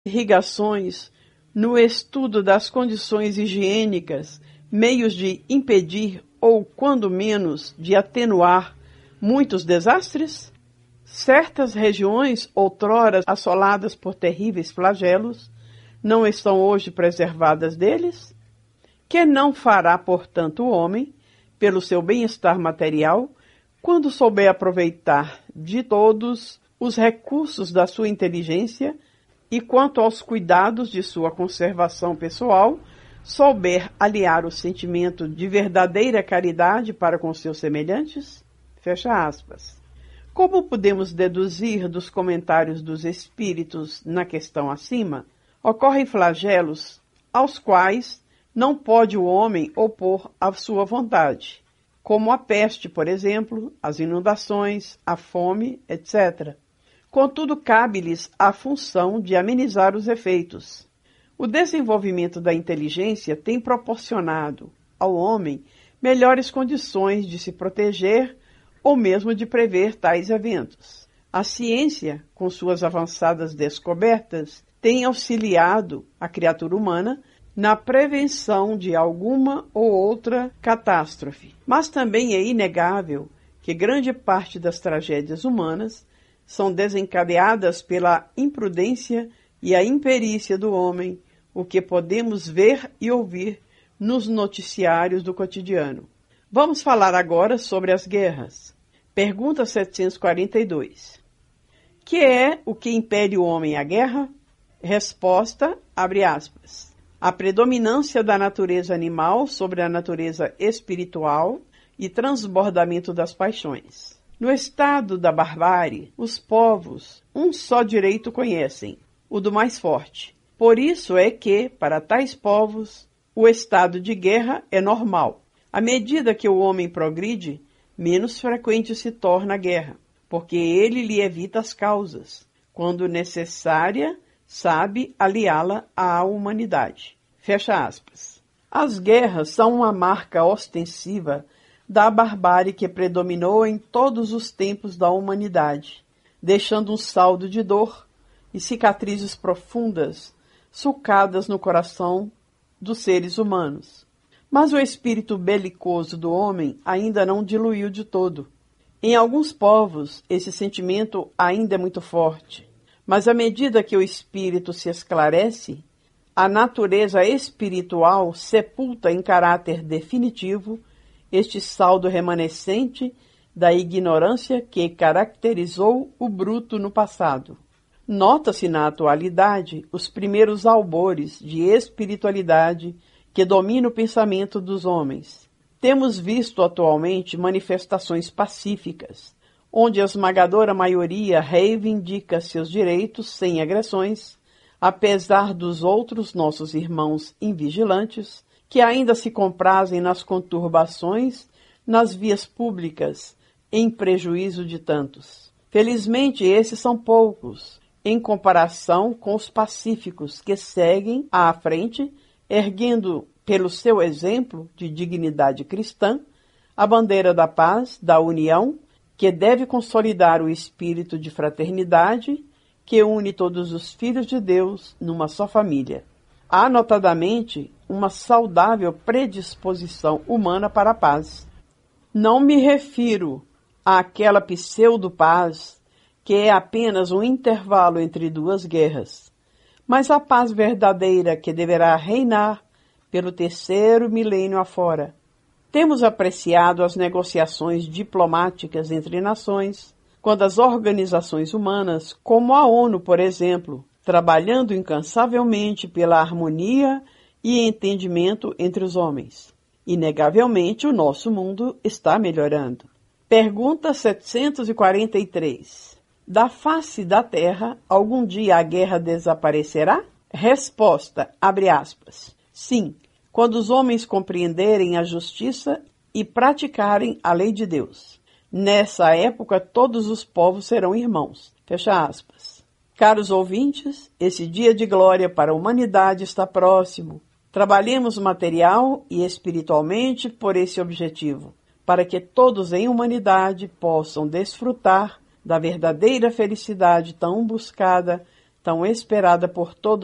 irrigações, no estudo das condições higiênicas, meios de impedir ou, quando menos, de atenuar muitos desastres? Certas regiões, outrora assoladas por terríveis flagelos, não estão hoje preservadas deles? Que não fará, portanto, o homem, pelo seu bem-estar material, quando souber aproveitar de todos os recursos da sua inteligência e, quanto aos cuidados de sua conservação pessoal, souber aliar o sentimento de verdadeira caridade para com seus semelhantes? Fecha aspas. Como podemos deduzir dos comentários dos espíritos na questão acima, ocorrem flagelos aos quais não pode o homem opor a sua vontade, como a peste, por exemplo, as inundações, a fome, etc. Contudo, cabe-lhes a função de amenizar os efeitos. O desenvolvimento da inteligência tem proporcionado ao homem melhores condições de se proteger ou mesmo de prever tais eventos. A ciência, com suas avançadas descobertas, tem auxiliado a criatura humana na prevenção de alguma ou outra catástrofe. Mas também é inegável que grande parte das tragédias humanas são desencadeadas pela imprudência e a imperícia do homem, o que podemos ver e ouvir nos noticiários do cotidiano. Vamos falar agora sobre as guerras. Pergunta 742. Que é o que impede o homem à guerra? Resposta, abre aspas. A predominância da natureza animal sobre a natureza espiritual e transbordamento das paixões. No estado da barbárie, os povos um só direito conhecem, o do mais forte. Por isso é que, para tais povos, o estado de guerra é normal. À medida que o homem progride, menos frequente se torna a guerra, porque ele lhe evita as causas. Quando necessária, sabe aliá-la à humanidade. Fecha aspas. As guerras são uma marca ostensiva da barbárie que predominou em todos os tempos da humanidade, deixando um saldo de dor e cicatrizes profundas, sulcadas no coração dos seres humanos. Mas o espírito belicoso do homem ainda não diluiu de todo. Em alguns povos, esse sentimento ainda é muito forte, mas à medida que o espírito se esclarece, a natureza espiritual sepulta em caráter definitivo este saldo remanescente da ignorância que caracterizou o bruto no passado. Nota-se na atualidade os primeiros albores de espiritualidade que domina o pensamento dos homens. Temos visto atualmente manifestações pacíficas, onde a esmagadora maioria reivindica seus direitos sem agressões, apesar dos outros nossos irmãos invigilantes, que ainda se comprazem nas conturbações nas vias públicas, em prejuízo de tantos. Felizmente, esses são poucos, em comparação com os pacíficos que seguem à frente, erguendo, pelo seu exemplo de dignidade cristã, a bandeira da paz, da união, que deve consolidar o espírito de fraternidade que une todos os filhos de Deus numa só família. Há, notadamente, uma saudável predisposição humana para a paz. Não me refiro àquela pseudo-paz que é apenas um intervalo entre duas guerras, mas a paz verdadeira que deverá reinar pelo terceiro milênio afora. Temos apreciado as negociações diplomáticas entre nações, quando as organizações humanas, como a ONU, por exemplo, trabalhando incansavelmente pela harmonia e entendimento entre os homens. Inegavelmente, o nosso mundo está melhorando. Pergunta 743. Da face da Terra, algum dia a guerra desaparecerá? Resposta, abre aspas. Sim, quando os homens compreenderem a justiça e praticarem a lei de Deus. Nessa época, todos os povos serão irmãos. Fecha aspas. Caros ouvintes, esse dia de glória para a humanidade está próximo. Trabalhemos material e espiritualmente por esse objetivo, para que todos em humanidade possam desfrutar da verdadeira felicidade tão buscada tão esperada por todos